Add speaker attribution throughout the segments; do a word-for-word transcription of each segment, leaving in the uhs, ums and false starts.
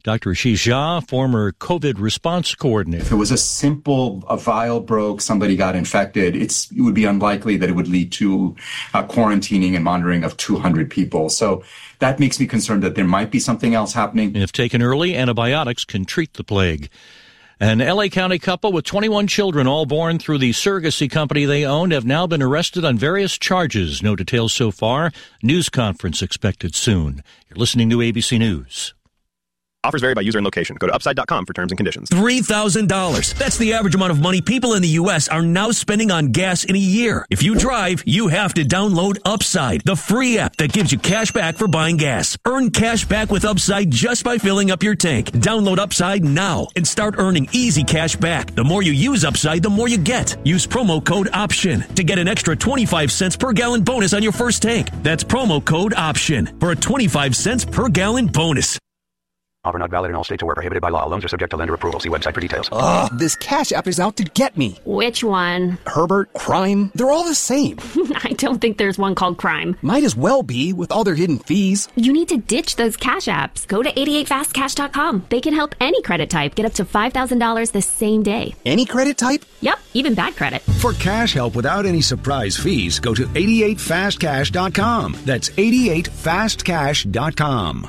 Speaker 1: Doctor Ashish Jha, former COVID response coordinator.
Speaker 2: If it was a simple, a vial broke, somebody got infected, it's, it would be unlikely that it would lead to uh, quarantining and monitoring of two hundred people. So that makes me concerned that there might be something else happening.
Speaker 1: If taken early, antibiotics can treat the plague. An L A County couple with twenty-one children, all born through the surrogacy company they owned, have now been arrested on various charges. No details so far. News conference expected soon. You're listening to A B C News.
Speaker 3: Offers vary by user and location. Go to upside dot com for terms and conditions.
Speaker 4: three thousand dollars. That's the average amount of money people in the U S are now spending on gas in a year. If you drive, you have to download Upside, the free app that gives you cash back for buying gas. Earn cash back with Upside just by filling up your tank. Download Upside now and start earning easy cash back. The more you use Upside, the more you get. Use promo code OPTION to get an extra twenty-five cents per gallon bonus on your first tank. That's promo code OPTION for a twenty-five cents per gallon bonus.
Speaker 5: Offer not valid in all states or where prohibited by law. Loans are subject to lender approval. See website for details.
Speaker 6: Ugh, this Cash App is out to get me.
Speaker 7: Which one?
Speaker 6: Herbert, Crime, they're all the same.
Speaker 7: I don't think there's one called Crime.
Speaker 6: Might as well be with all their hidden fees.
Speaker 7: You need to ditch those Cash Apps. Go to eighty-eight fast cash dot com. They can help any credit type get up to five thousand dollars the same day.
Speaker 6: Any credit type?
Speaker 7: Yep, even bad credit.
Speaker 8: For cash help without any surprise fees, go to eighty-eight fast cash dot com. That's eighty-eight fast cash dot com.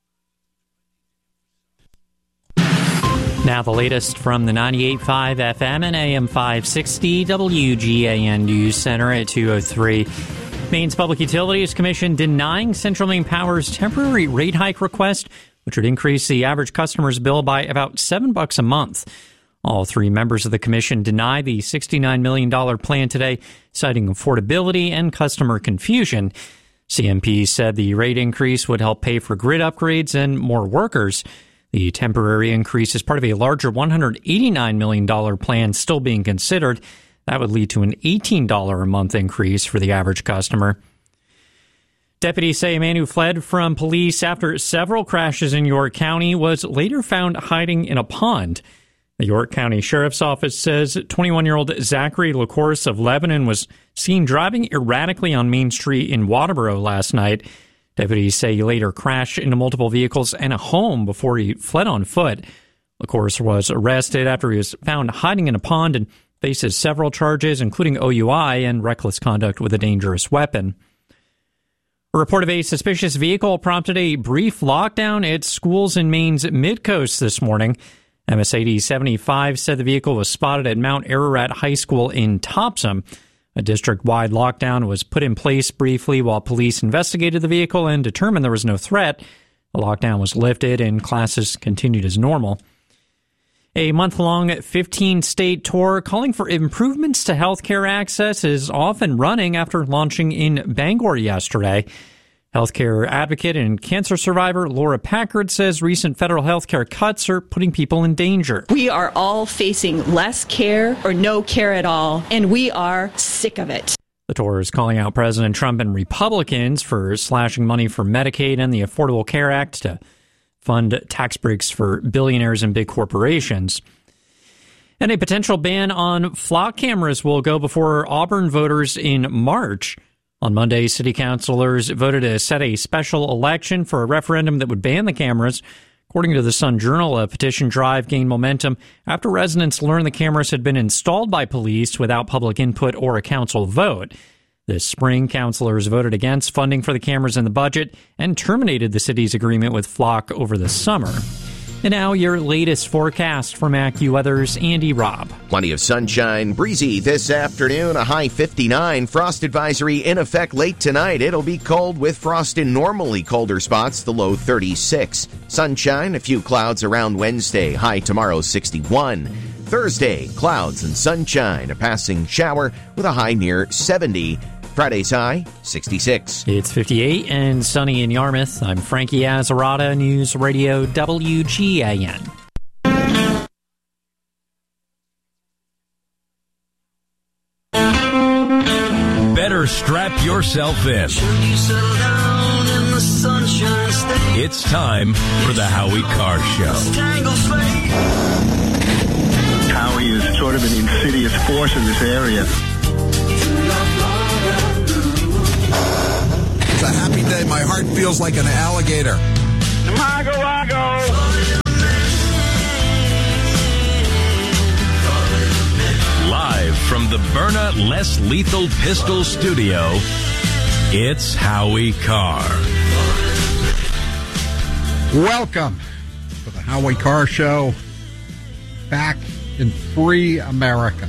Speaker 9: Now the latest from the ninety-eight point five F M and A M five sixty W G A N News Center at two oh three. Maine's Public Utilities Commission denying Central Maine Power's temporary rate hike request, which would increase the average customer's bill by about seven bucks a month. All three members of the commission denied the sixty-nine million dollars plan today, citing affordability and customer confusion. C M P said the rate increase would help pay for grid upgrades and more workers. The temporary increase is part of a larger one hundred eighty-nine million dollars plan still being considered. That would lead to an eighteen dollars a month increase for the average customer. Deputies say a man who fled from police after several crashes in York County was later found hiding in a pond. The York County Sheriff's Office says twenty-one-year-old Zachary LaCourse of Lebanon was seen driving erratically on Main Street in Waterboro last night. Deputies say he later crashed into multiple vehicles and a home before he fled on foot. LaCourse was arrested after he was found hiding in a pond and faces several charges, including O U I and reckless conduct with a dangerous weapon. A report of a suspicious vehicle prompted a brief lockdown at schools in Maine's Midcoast this morning. M S A D seventy-five said the vehicle was spotted at Mount Ararat High School in Topsom. A district-wide lockdown was put in place briefly while police investigated the vehicle and determined there was no threat. The lockdown was lifted and classes continued as normal. A month-long fifteen-state tour calling for improvements to healthcare access is off and running after launching in Bangor yesterday. Healthcare advocate and cancer survivor Laura Packard says recent federal healthcare cuts are putting people in danger.
Speaker 10: We are all facing less care or no care at all, and we are sick of it.
Speaker 9: The tour is calling out President Trump and Republicans for slashing money for Medicaid and the Affordable Care Act to fund tax breaks for billionaires and big corporations. And a potential ban on flock cameras will go before Auburn voters in March. On Monday, city councilors voted to set a special election for a referendum that would ban the cameras. According to the Sun-Journal, a petition drive gained momentum after residents learned the cameras had been installed by police without public input or a council vote. This spring, councilors voted against funding for the cameras in the budget and terminated the city's agreement with Flock over the summer. And now your latest forecast from AccuWeather's Andy Robb.
Speaker 11: Plenty of sunshine, breezy this afternoon, a high fifty-nine. Frost advisory in effect late tonight. It'll be cold with frost in normally colder spots, the low thirty-six. Sunshine, a few clouds around Wednesday, high tomorrow sixty-one. Thursday, clouds and sunshine, a passing shower with a high near seventy. Friday's high, sixty-six.
Speaker 9: It's fifty-eight and sunny in Yarmouth. I'm Frankie Azzarata, News Radio W G A N.
Speaker 12: Better strap yourself in. It's time for the Howie Carr Show.
Speaker 13: Howie is sort of an insidious force in this area.
Speaker 14: It's a happy day. My heart feels like an alligator.
Speaker 13: Mago, Mago.
Speaker 12: but less lethal pistol studio, it's Howie Carr.
Speaker 14: Welcome to the Howie Carr Show, back in free America.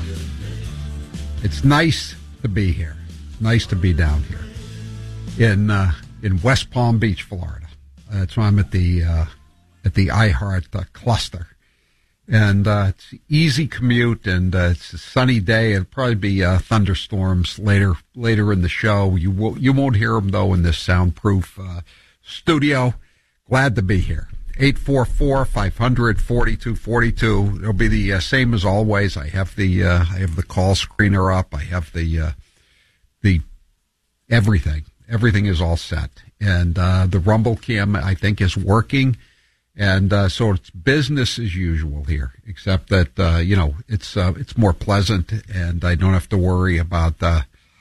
Speaker 14: It's nice to be here. It's nice to be down here in uh, in West Palm Beach, Florida. That's why I'm at the uh, at the iHeart uh, cluster. And uh, it's easy commute, and uh, it's a sunny day. It'll probably be uh, thunderstorms later later in the show. You will, you won't hear them, though, in this soundproof uh, studio. Glad to be here. eight four four, five hundred, forty-two forty-two. It'll be the uh, same as always. I have the uh, I have the call screener up. I have the uh, the everything. Everything is all set, and uh, the Rumble cam, I think, is working. And uh, so it's business as usual here, except that uh, you know it's uh, it's more pleasant, and I don't have to worry about uh,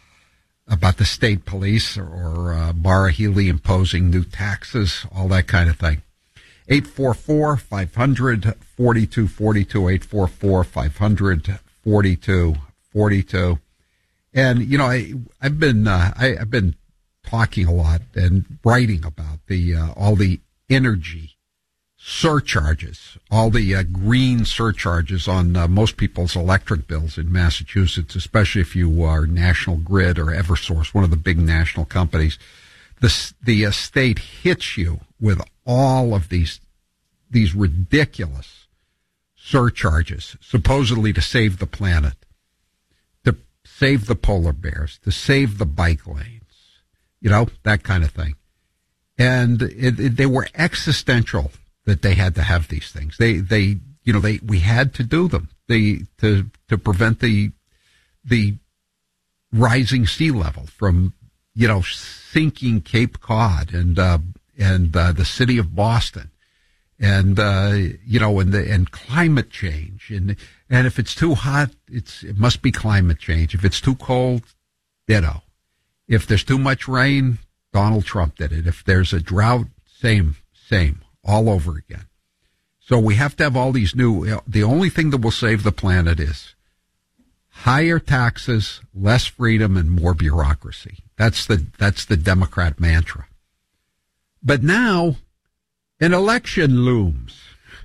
Speaker 14: about the state police or, or uh, Maura Healey imposing new taxes, all that kind of thing. eight four four, five hundred, forty-two forty-two, eight four four, five hundred, forty-two forty-two. And you know I I've been uh, I, I've been talking a lot and writing about the uh, all the energy surcharges, all the uh, green surcharges on uh, most people's electric bills in Massachusetts, especially if you are National Grid or Eversource, one of the big national companies. The, the uh, state hits you with all of these these ridiculous surcharges, supposedly to save the planet, to save the polar bears, to save the bike lanes, you know, that kind of thing. And it, it, they were existential that they had to have these things. They, they, you know, they, we had to do them. They, to, to prevent the, the rising sea level from, you know, sinking Cape Cod and, uh, and, uh, the city of Boston and, uh, you know, and the, and climate change. And, and if it's too hot, it's, it must be climate change. If it's too cold, ditto. If there's too much rain, Donald Trump did it. If there's a drought, same, same. All over again. So we have to have all these new, the only thing that will save the planet is higher taxes, less freedom, and more bureaucracy. That's the, that's the Democrat mantra. But now an election looms.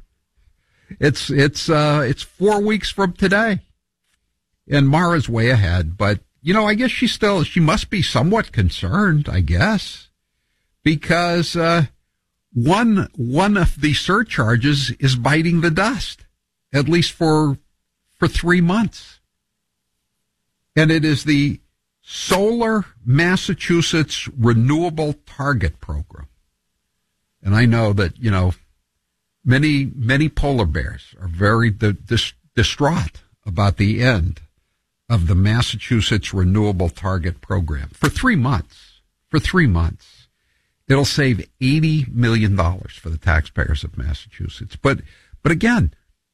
Speaker 14: It's, it's, uh, it's four weeks from today. And Mara's way ahead, but you know, I guess she still, she must be somewhat concerned, I guess, because, uh, One one of the surcharges is biting the dust, at least for for three months. And it is the Solar Massachusetts Renewable Target Program. And I know that, you know, many, many polar bears are very dis- distraught about the end of the Massachusetts Renewable Target Program. For three months, for three months. It'll save eighty million dollars for the taxpayers of Massachusetts. But, but again,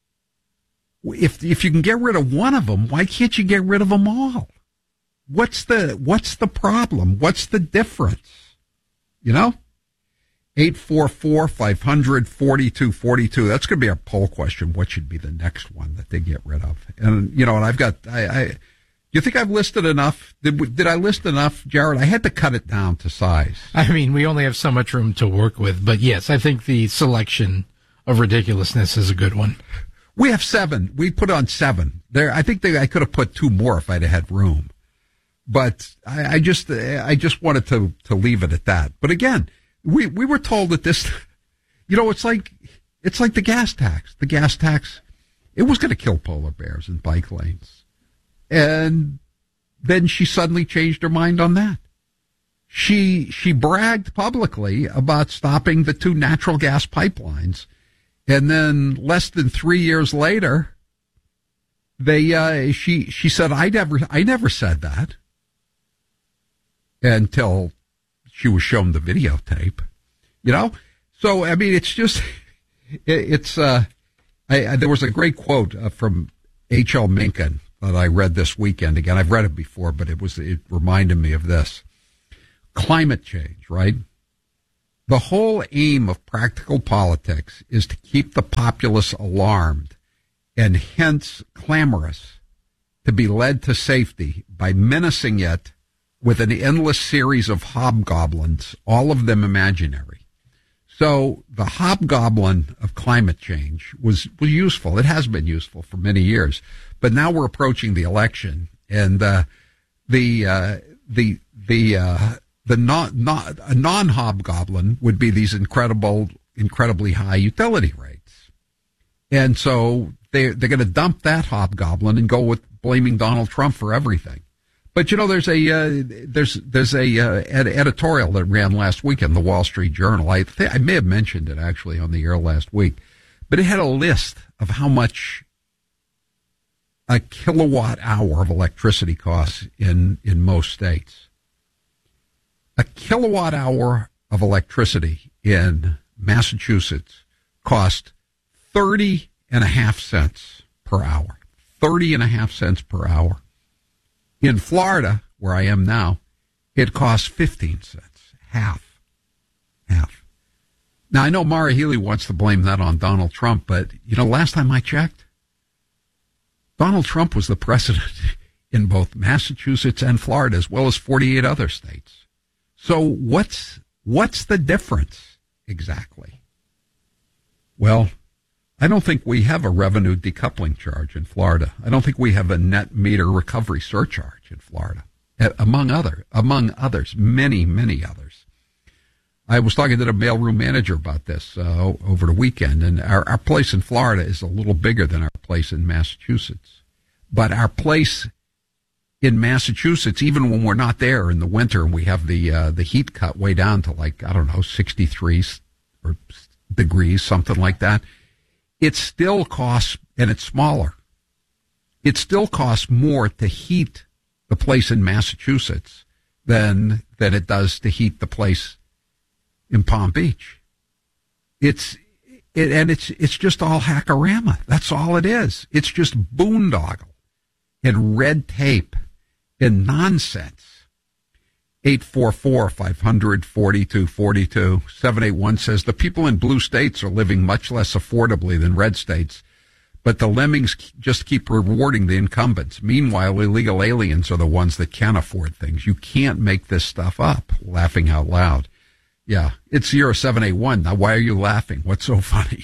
Speaker 14: if, if you can get rid of one of them, why can't you get rid of them all? What's the, what's the problem? What's the difference? You know? eight four four, five hundred, forty-two forty-two. That's going to be our poll question. What should be the next one that they get rid of? And, you know, and I've got, I, I, you think I've listed enough? Did, did I list enough, Jared? I had to cut it down to size.
Speaker 15: I mean, we only have so much room to work with. But, yes, I think the selection of ridiculousness is a good one.
Speaker 14: We have seven. We put on seven. There, I think they, I could have put two more if I'd have had room. But I, I just I just wanted to, to leave it at that. But, again, we, we were told that this, you know, it's like it's like the gas tax. The gas tax, it was going to kill polar bears and bike lanes. And then she suddenly changed her mind on that. She she bragged publicly about stopping the two natural gas pipelines, and then less than three years later, they uh, she she said, "I never I never said that," until she was shown the videotape. You know, so I mean, it's just it, it's. Uh, I, I, there was a great quote uh, from H L Mencken that I read this weekend. Again, I've read it before, but it was it reminded me of this. Climate change, right? The whole aim of practical politics is to keep the populace alarmed and hence clamorous to be led to safety by menacing it with an endless series of hobgoblins, all of them imaginary. So the hobgoblin of climate change was, was useful. It has been useful for many years. But now we're approaching the election, and uh, the uh, the the uh, the non, non a non-hobgoblin would be these incredible, incredibly high utility rates. And so they they're going to dump that hobgoblin and go with blaming Donald Trump for everything. But you know, there's a uh, there's there's a uh, ed- editorial that ran last week in the Wall Street Journal. I th- I may have mentioned it actually on the air last week, but it had a list of how much a kilowatt hour of electricity costs in in most states. A kilowatt hour of electricity in Massachusetts cost thirty and a half cents per hour. Thirty and a half cents per hour. In Florida, where I am now, it costs fifteen cents. Half. Half. Now, I know Mara Healy wants to blame that on Donald Trump, but, you know, last time I checked, Donald Trump was the president in both Massachusetts and Florida, as well as forty-eight other states. So what's what's the difference exactly? Well, I don't think we have a revenue decoupling charge in Florida. I don't think we have a net meter recovery surcharge in Florida, among other, among others, many, many others. I was talking to the mailroom manager about this uh, over the weekend, and our, our place in Florida is a little bigger than our place in Massachusetts. But our place in Massachusetts, even when we're not there in the winter and we have the uh, the heat cut way down to like, I don't know, sixty-three or degrees, something like that, it still costs, and it's smaller, it still costs more to heat the place in Massachusetts than than it does to heat the place in Palm Beach. It's it, and it's it's just all hackorama. That's all it is. It's just boondoggle and red tape and nonsense. eight four four, five hundred, forty-two forty-two. seven eight one says the people in blue states are living much less affordably than red states, but the lemmings just keep rewarding the incumbents. Meanwhile, illegal aliens are the ones that can afford things. You can't make this stuff up. Laughing out loud. Yeah, it's zero seven eight one. Now, why are you laughing? What's so funny?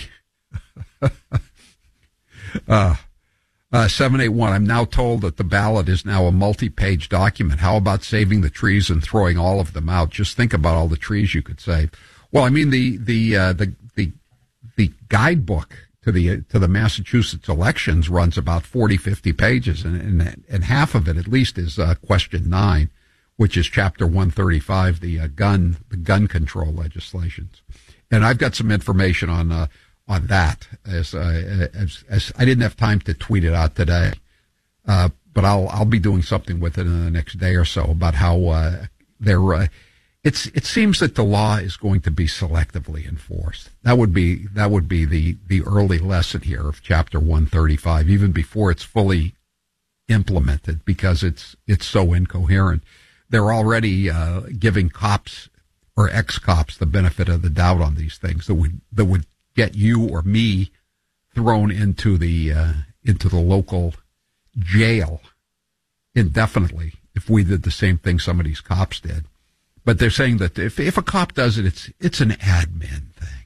Speaker 14: uh, uh, seven eight one, I'm now told that the ballot is now a multi-page document. How about saving the trees and throwing all of them out? Just think about all the trees you could save. Well, I mean, the the uh, the the the guidebook to the to the Massachusetts elections runs about forty, fifty pages, and and, and half of it at least is uh, question nine, which is chapter one thirty-five, the uh, gun the gun control legislations. And I've got some information on uh, on that. As, uh, as as I didn't have time to tweet it out today, uh, but I'll I'll be doing something with it in the next day or so about how uh, they're. Uh, it's it seems that the law is going to be selectively enforced. That would be that would be the the early lesson here of chapter one thirty-five, even before it's fully implemented, because it's it's so incoherent. They're already uh, giving cops or ex-cops the benefit of the doubt on these things that would that would get you or me thrown into the uh, into the local jail indefinitely if we did the same thing some of these cops did. But they're saying that if if a cop does it, it's it's an admin thing.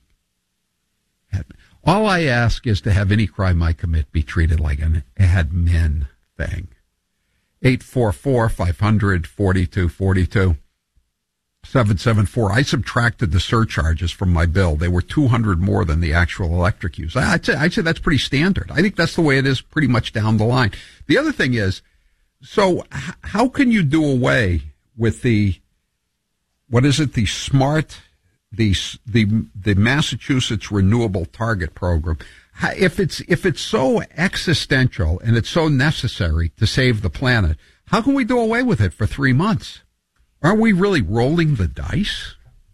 Speaker 14: Admin. All I ask is to have any crime I commit be treated like an admin thing. eight four four, five hundred, forty-two forty-two. seven seven four. I subtracted the surcharges from my bill. They were two hundred more than the actual electric use. I'd say, I'd say that's pretty standard. I think that's the way it is pretty much down the line. The other thing is, so h- how can you do away with the, what is it, the SMART, the, the, the Massachusetts Renewable Target Program? If it's, if it's so existential and it's so necessary to save the planet, how can we do away with it for three months? Aren't we really rolling the dice?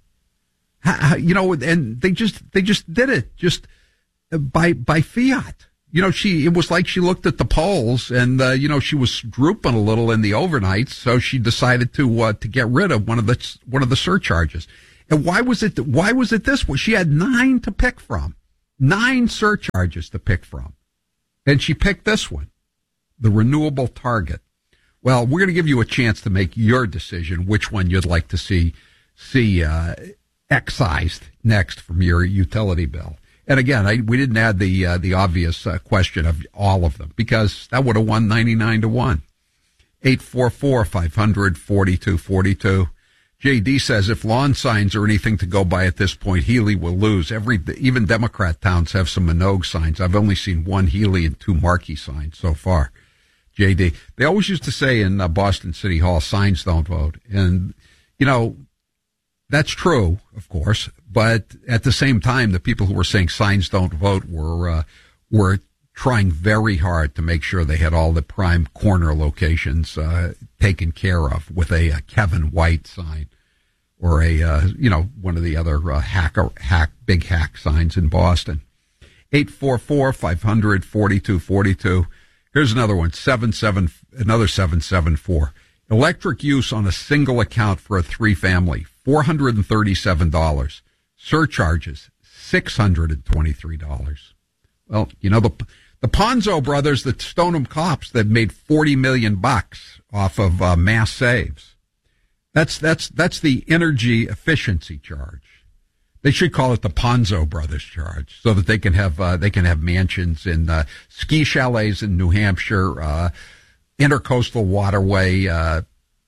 Speaker 14: How, you know, and they just, they just did it just by, by fiat. You know, she, it was like she looked at the polls and, uh, you know, she was drooping a little in the overnights. So she decided to, uh, to get rid of one of the, one of the surcharges. And why was it, why was it this one? She had nine to pick from, nine surcharges to pick from. And she picked this one the renewable target. Well, we're going to give you a chance to make your decision which one you'd like to see see uh, excised next from your utility bill. And again, I, we didn't add the uh, the obvious uh, question of all of them because that would have won ninety-nine to one. eight four four, five hundred, forty-two forty-two. J D says if lawn signs are anything to go by at this point, Healy will lose. Every even Democrat towns have some Minogue signs. I've only seen one Healy and two Markey signs so far. J D, they always used to say in uh, Boston City Hall, signs don't vote. And, you know, that's true, of course. But at the same time, the people who were saying signs don't vote were uh, were trying very hard to make sure they had all the prime corner locations uh, taken care of with a, a Kevin White sign or a, uh, you know, one of the other uh, hack, hack, big hack signs in Boston. eight four four, five hundred, forty-two forty-two. Here's another one, seven seven, another seven seven four. Electric use on a single account for a three-family, four hundred thirty-seven dollars. Surcharges, six hundred twenty-three dollars. Well, you know, the the Ponzo brothers, the Stoneham cops that made forty million bucks off of uh, mass saves. That's that's that's the energy efficiency charge. They should call it the Ponzo brothers charge, so that they can have uh, they can have mansions in uh, ski chalets in New Hampshire, uh, intercoastal waterway uh,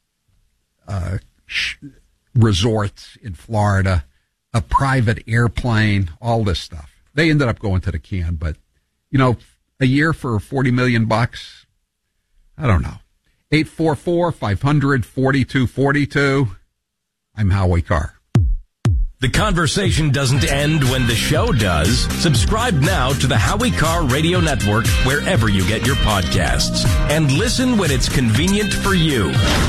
Speaker 14: uh, sh- resorts in Florida, a private airplane, all this stuff. They ended up going to the can, but you know, a year for forty million bucks, I don't know. eight four four, five hundred, forty-two forty-two. I'm Howie Carr.
Speaker 12: The conversation doesn't end when the show does. Subscribe now to the Howie Carr Radio Network wherever you get your podcasts. And listen when it's convenient for you.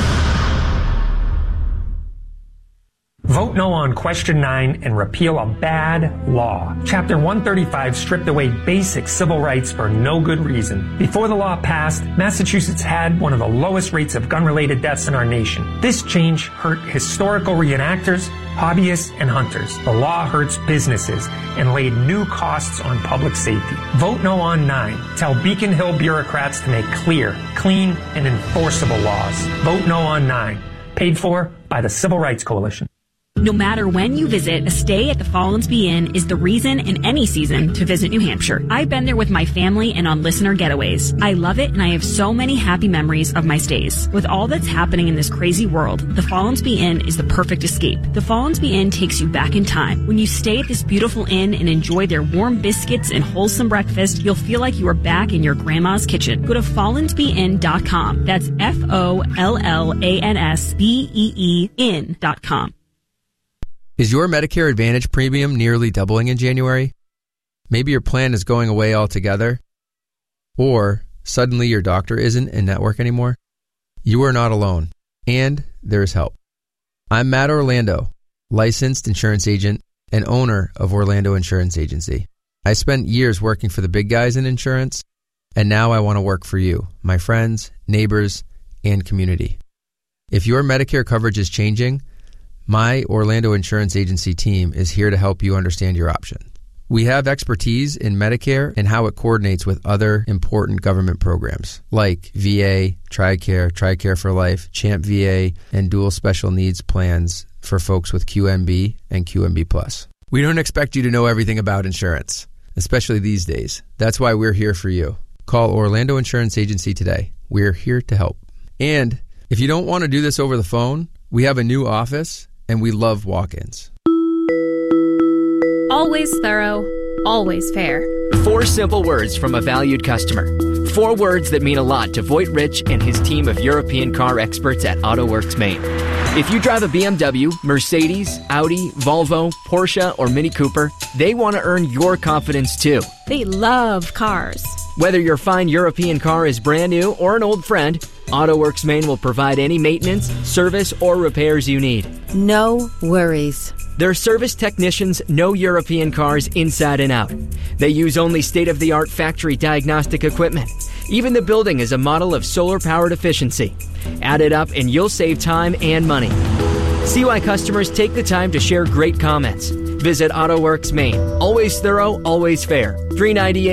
Speaker 16: Vote no on question nine and repeal a bad law. Chapter one thirty-five stripped away basic civil rights for no good reason. Before the law passed, Massachusetts had one of the lowest rates of gun-related deaths in our nation. This change hurt historical reenactors, hobbyists, and hunters. The law hurts businesses and laid new costs on public safety. Vote no on nine. Tell Beacon Hill bureaucrats to make clear, clean, and enforceable laws. Vote no on nine. Paid for by the Civil Rights Coalition.
Speaker 7: No matter when you visit, a stay at the Follansbee Inn is the reason in any season to visit New Hampshire. I've been there with my family and on listener getaways. I love it, and I have so many happy memories of my stays. With all that's happening in this crazy world, the Follansbee Inn is the perfect escape. The Follansbee Inn takes you back in time. When you stay at this beautiful inn and enjoy their warm biscuits and wholesome breakfast, you'll feel like you are back in your grandma's kitchen. Go to follansbee inn dot com. That's F O L L A N S B E E inn dot com.
Speaker 17: Is your Medicare Advantage premium nearly doubling in January? Maybe your plan is going away altogether. Or suddenly your doctor isn't in network anymore. You are not alone, and there is help. I'm Matt Orlando, licensed insurance agent and owner of Orlando Insurance Agency. I spent years working for the big guys in insurance, and now I want to work for you, my friends, neighbors, and community. If your Medicare coverage is changing, my Orlando Insurance Agency team is here to help you understand your option. We have expertise in Medicare and how it coordinates with other important government programs like V A, TRICARE, TRICARE for Life, CHAMP V A, and dual special needs plans for folks with Q M B and Q M B plus. We don't expect you to know everything about insurance, especially these days. That's why we're here for you. Call Orlando Insurance Agency today. We're here to help. And if you don't want to do this over the phone, we have a new office, and we love walk-ins.
Speaker 18: Always thorough, always fair.
Speaker 19: Four simple words from a valued customer. Four words that mean a lot to Voigt Rich and his team of European car experts at AutoWorks Maine. If you drive a B M W, Mercedes, Audi, Volvo, Porsche, or Mini Cooper, they want to earn your confidence too.
Speaker 18: They love cars.
Speaker 19: Whether your fine European car is brand new or an old friend, AutoWorks Maine will provide any maintenance, service, or repairs you need.
Speaker 20: No worries.
Speaker 19: Their service technicians know European cars inside and out. They use only state-of-the-art factory diagnostic equipment. Even the building is a model of solar-powered efficiency. Add it up and you'll save time and money. See why customers take the time to share great comments. Visit AutoWorks Maine. Always thorough, always fair. three ninety-eight